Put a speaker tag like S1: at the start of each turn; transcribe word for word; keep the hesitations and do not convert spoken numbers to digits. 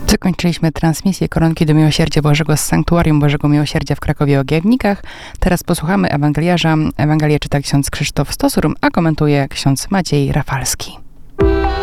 S1: Zakończyliśmy transmisję Koronki do Miłosierdzia Bożego z Sanktuarium Bożego Miłosierdzia w Krakowie-Ogiewnikach. Teraz posłuchamy Ewangeliarza. Ewangelię czyta ksiądz Krzysztof Stosur, a komentuje ksiądz Maciej Rafalski.